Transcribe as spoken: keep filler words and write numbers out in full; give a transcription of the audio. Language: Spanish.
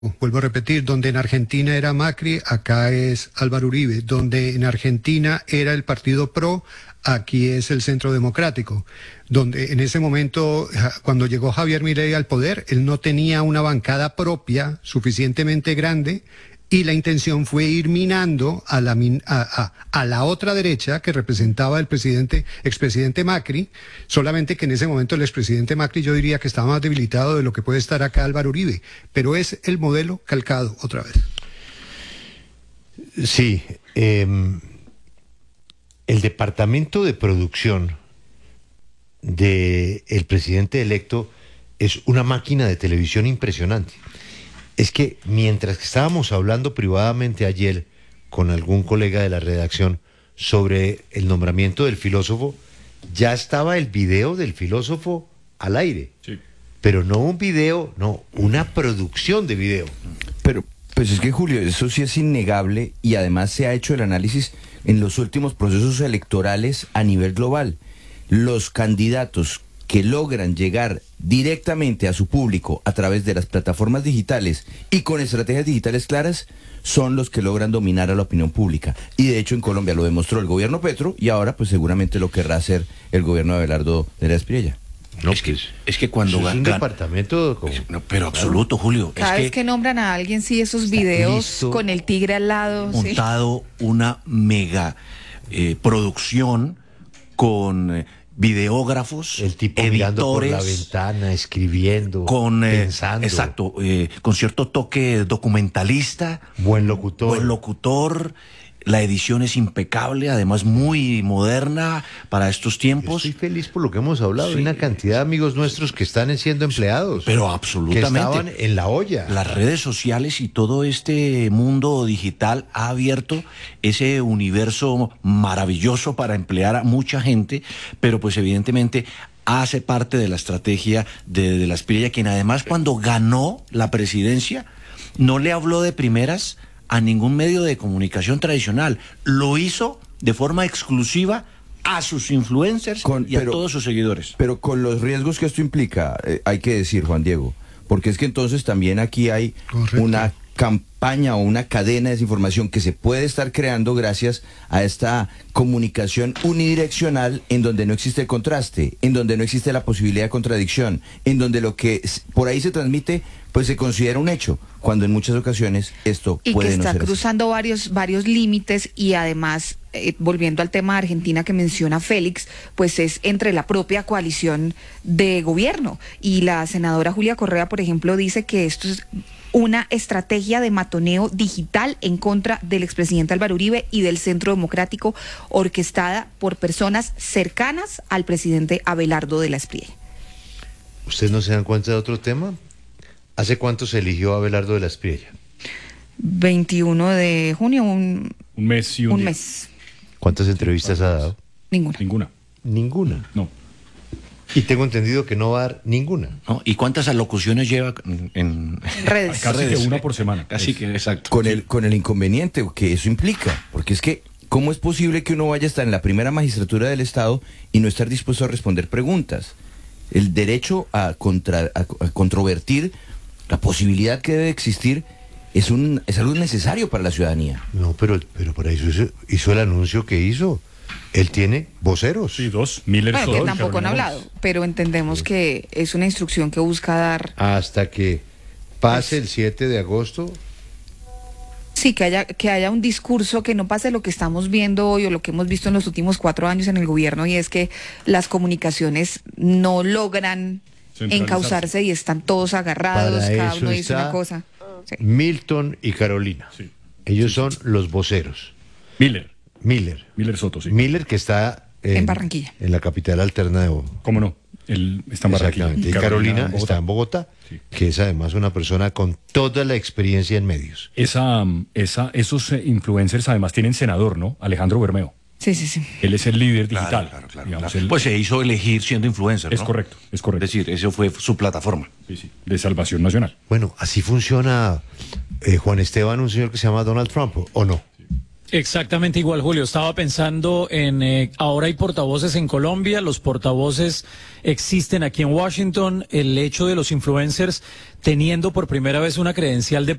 Vuelvo a repetir, donde en Argentina era Macri, acá es Álvaro Uribe. Donde en Argentina era el Partido Pro, aquí es el Centro Democrático. Donde en ese momento, cuando llegó Javier Milei al poder, él no tenía una bancada propia suficientemente grande y la intención fue ir minando a la, a, a, a la otra derecha que representaba el presidente, expresidente Macri, solamente que en ese momento el expresidente Macri yo diría que estaba más debilitado de lo que puede estar acá Álvaro Uribe, pero es el modelo calcado otra vez. Sí, eh, el departamento de producción del presidente electo es una máquina de televisión impresionante. Es que mientras que estábamos hablando privadamente ayer con algún colega de la redacción sobre el nombramiento del filósofo, ya estaba el video del filósofo al aire. Sí. Pero no un video, no, una producción de video. Pero, pues es que, Julio, eso sí es innegable y además se ha hecho el análisis en los últimos procesos electorales a nivel global. Los candidatos que logran llegar directamente a su público a través de las plataformas digitales y con estrategias digitales claras son los que logran dominar a la opinión pública. Y de hecho en Colombia lo demostró el gobierno Petro y ahora pues seguramente lo querrá hacer el gobierno de Abelardo de la Espriella. No, es que, es que cuando es un gan- departamento como, no, pero absoluto, Julio. Cada es vez que, que nombran a alguien, sí, esos videos con el tigre al lado. montado sí. una mega eh, producción con eh, videógrafos, el tipo editores, mirando por la ventana, escribiendo, con, eh, pensando. Exacto, eh, con cierto toque documentalista. Buen locutor. Buen locutor. La edición es impecable, además muy moderna para estos tiempos. Yo estoy feliz por lo que hemos hablado. Sí. Hay una cantidad de amigos nuestros que están siendo empleados. Pero absolutamente. Que estaban en la olla. Las redes sociales y todo este mundo digital ha abierto ese universo maravilloso para emplear a mucha gente, pero pues evidentemente hace parte de la estrategia de, de la Espriella, quien además cuando ganó la presidencia no le habló de primeras a ningún medio de comunicación tradicional. Lo hizo de forma exclusiva a sus influencers con, y pero, a todos sus seguidores. Pero con los riesgos que esto implica, eh, hay que decir, Juan Diego, porque es que entonces también aquí hay Correcto. una campaña o una cadena de desinformación que se puede estar creando gracias a esta comunicación unidireccional en donde no existe el contraste, en donde no existe la posibilidad de contradicción, en donde lo que por ahí se transmite pues se considera un hecho, cuando en muchas ocasiones esto y puede que no está ser cruzando así. varios varios límites y además eh, volviendo al tema de Argentina que menciona Félix, pues es entre la propia coalición de gobierno y la senadora Julia Correa, por ejemplo, dice que esto es una estrategia de matoneo digital en contra del expresidente Álvaro Uribe y del Centro Democrático orquestada por personas cercanas al presidente Abelardo de la Espriella. ¿Ustedes no se dan cuenta de otro tema? ¿Hace cuánto se eligió a Abelardo de la Espriella? veintiuno de junio, un, un mes y un, un día. mes. ¿Cuántas entrevistas sí, ha dado? Ninguna. Ninguna. ¿Ninguna? No. Y tengo entendido que no va a dar ninguna. ¿No? ¿Y cuántas alocuciones lleva en, en redes? Casi redes. que una por semana. Casi que, exacto. Con el, con el inconveniente que eso implica, porque es que, ¿cómo es posible que uno vaya a estar en la primera magistratura del Estado y no estar dispuesto a responder preguntas? El derecho a, contra, a, a controvertir la posibilidad que debe existir es, un, es algo necesario para la ciudadanía. No, pero, pero para eso hizo, hizo el anuncio que hizo. Él tiene voceros. Sí, dos. Miller bueno, Soto, que tampoco han Carolina hablado, pero entendemos sí. que es una instrucción que busca dar... Hasta que pase el siete de agosto. Sí, que haya, que haya un discurso que no pase lo que estamos viendo hoy o lo que hemos visto en los últimos cuatro años en el gobierno, y es que las comunicaciones no logran encauzarse y están todos agarrados, Para cada eso uno dice está una cosa. Sí. Milton y Carolina. Sí. Ellos sí, son sí. los voceros. Miller. Miller. Miller Soto, sí. Miller que está en, en Barranquilla. En la capital alterna de Bogotá. ¿Cómo no? Él está en Barranquilla. Y Carolina, Carolina está en Bogotá, sí. que es además una persona con toda la experiencia en medios. Esa, esa, esos influencers además tienen senador, ¿no? Alejandro Bermeo. Sí, sí, sí. Él es el líder claro, digital. Claro, claro, digamos, claro. Él, pues se hizo elegir siendo influencer, Es ¿no? correcto, es correcto. Es decir, eso fue su plataforma. Sí, sí, de Salvación Nacional. Bueno, así funciona, eh, Juan Esteban, un señor que se llama Donald Trump, ¿o no? Exactamente igual, Julio. Estaba pensando en, eh, ahora hay portavoces en Colombia, los portavoces existen aquí en Washington, el hecho de los influencers teniendo por primera vez una credencial de